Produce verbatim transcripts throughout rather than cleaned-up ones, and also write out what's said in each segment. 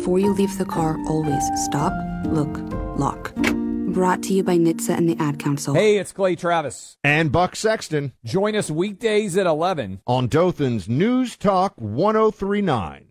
Before you leave the car, always stop, look, lock. Brought to you by N H T S A and the Ad Council. Hey, it's Clay Travis. And Buck Sexton. Join us weekdays at eleven on Dothan's News Talk one oh three point nine.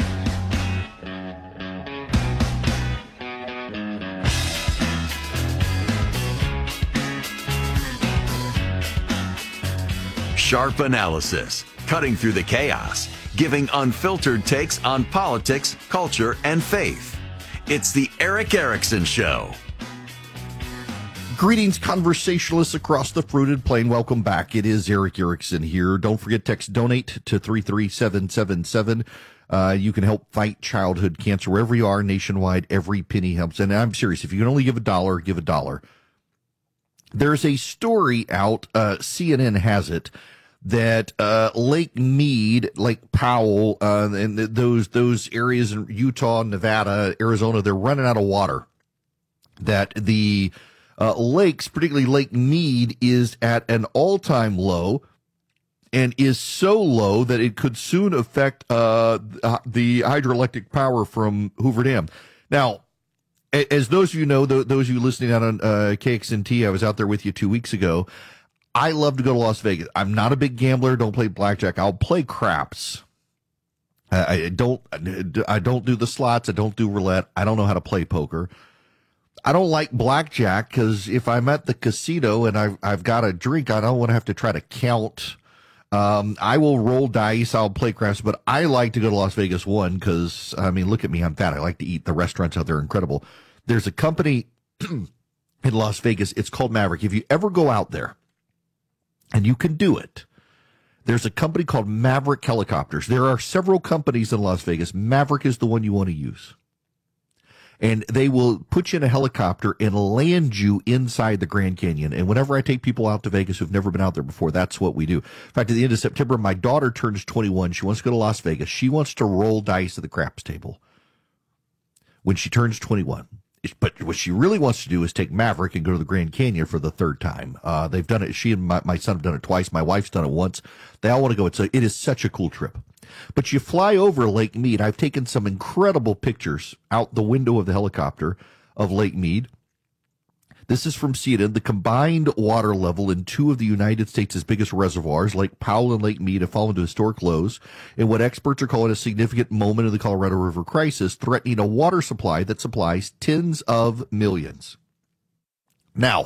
Sharp analysis, cutting through the chaos, giving unfiltered takes on politics, culture, and faith. It's the Erick Erickson Show. Greetings, conversationalists across the fruited plain. Welcome back. It is Erick Erickson here. Don't forget, text donate to three three seven seven seven. Uh, you can help fight childhood cancer wherever you are nationwide. Every penny helps. And I'm serious. If you can only give a dollar, give a dollar. There's a story out, uh, C N N has it, that uh, Lake Mead, Lake Powell, uh, and those those areas in Utah, Nevada, Arizona, they're running out of water. That the uh, lakes, particularly Lake Mead, is at an all-time low, and is so low that it could soon affect uh, the hydroelectric power from Hoover Dam. Now, as those of you know, those of you listening out on uh, K X N T, I was out there with you two weeks ago. I love to go to Las Vegas. I'm not a big gambler. Don't play blackjack. I'll play craps. I, I don't. I don't do the slots. I don't do roulette. I don't know how to play poker. I don't like blackjack because if I'm at the casino and I've I've got a drink, I don't want to have to try to count. Um, I will roll dice. I'll play craps, but I like to go to Las Vegas one because I mean, look at me. I'm fat. I like to eat. The restaurants out there are incredible. There's a company in Las Vegas. It's called Maverick. If you ever go out there, and you can do it, there's a company called Maverick Helicopters. There are several companies in Las Vegas. Maverick is the one you want to use. And they will put you in a helicopter and land you inside the Grand Canyon. And whenever I take people out to Vegas who've never been out there before, that's what we do. In fact, at the end of September, my daughter turns twenty-one. She wants to go to Las Vegas. She wants to roll dice at the craps table when she turns twenty-one. But what she really wants to do is take Maverick and go to the Grand Canyon for the third time. Uh, they've done it. She and my, my son have done it twice. My wife's done it once. They all want to go. It's a, it is such a cool trip. But you fly over Lake Mead. I've taken some incredible pictures out the window of the helicopter of Lake Mead. This is from C N N. The combined water level in two of the United States' biggest reservoirs, Lake Powell and Lake Mead, have fallen to historic lows in what experts are calling a significant moment of the Colorado River crisis, threatening a water supply that supplies tens of millions. Now,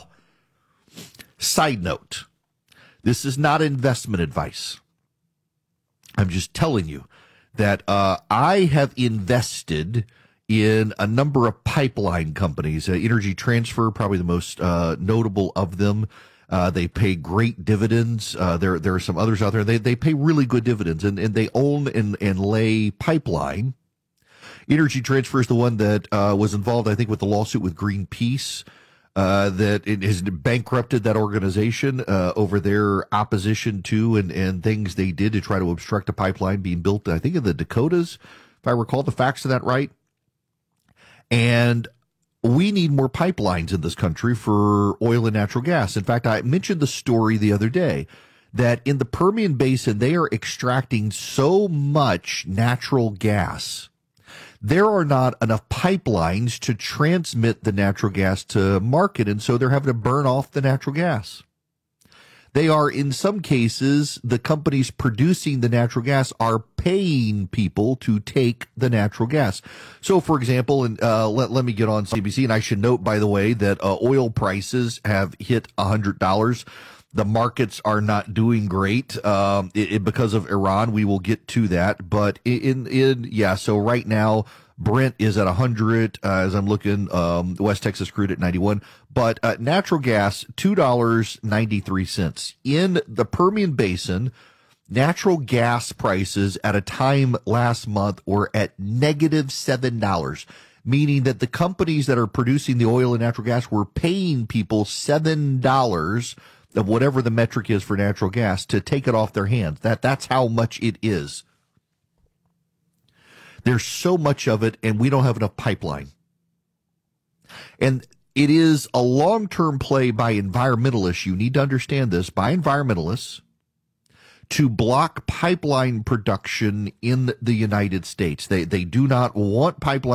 side note, this is not investment advice. I'm just telling you that uh, I have invested in a number of pipeline companies. Uh, Energy Transfer, probably the most uh, notable of them. Uh, they pay great dividends. Uh, there, there are some others out there. They, they pay really good dividends, and, and they own and, and lay pipeline. Energy Transfer is the one that uh, was involved, I think, with the lawsuit with Greenpeace, uh, that it has bankrupted that organization uh, over their opposition to and, and things they did to try to obstruct a pipeline being built, I think, in the Dakotas, if I recall the facts of that right. And we need more pipelines in this country for oil and natural gas. In fact, I mentioned the story the other day that in the Permian Basin, they are extracting so much natural gas. There are not enough pipelines to transmit the natural gas to market, and so they're having to burn off the natural gas. They are, in some cases, the companies producing the natural gas are paying people to take the natural gas. So, for example, and uh, let, let me get on C B C, and I should note, by the way, that uh, oil prices have hit one hundred dollars. The markets are not doing great um, it, it, because of Iran. We will get to that. But in, in yeah, so right now, Brent is at one hundred, uh, as I'm looking, um, West Texas crude at ninety-one. But uh, natural gas, two dollars and ninety-three cents. In the Permian Basin, natural gas prices at a time last month were at negative seven dollars, meaning that the companies that are producing the oil and natural gas were paying people seven dollars of whatever the metric is for natural gas to take it off their hands. That, that's how much it is. There's so much of it, and we don't have enough pipeline. And it is a long-term play by environmentalists. You need to understand this, by environmentalists, to block pipeline production in the United States. They they do not want pipeline